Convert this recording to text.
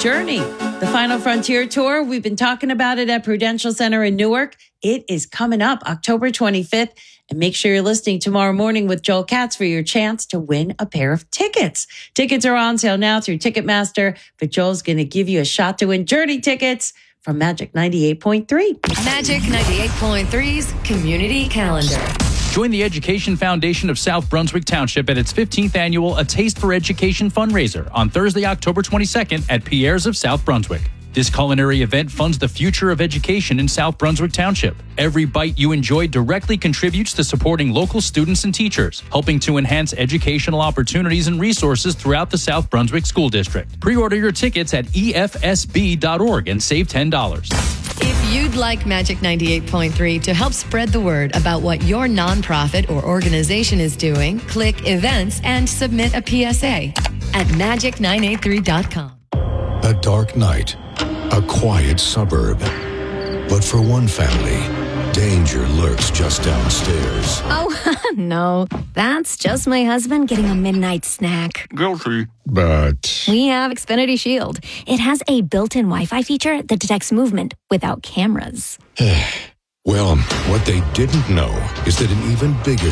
Journey. The Final Frontier Tour, we've been talking about it at Prudential Center in Newark. It is coming up October 25th. And make sure you're listening tomorrow morning with Joel Katz for your chance to win a pair of tickets. Tickets are on sale now through Ticketmaster, but Joel's going to give you a shot to win Journey tickets from Magic 98.3. Magic 98.3's Community Calendar. Join the Education Foundation of South Brunswick Township at its 15th annual A Taste for Education fundraiser on Thursday, October 22nd at Pierre's of South Brunswick. This culinary event funds the future of education in South Brunswick Township. Every bite you enjoy directly contributes to supporting local students and teachers, helping to enhance educational opportunities and resources throughout the South Brunswick School District. Pre-order your tickets at efsb.org and save $10. If you'd like Magic 98.3 to help spread the word about what your nonprofit or organization is doing, click Events and submit a PSA at magic983.com. A dark night, a quiet suburb. But for one family, danger lurks just downstairs. Oh, no. That's just my husband getting a midnight snack. Guilty. But We have Xfinity Shield. It has a built-in Wi-Fi feature that detects movement without cameras. well, what they didn't know is that an even bigger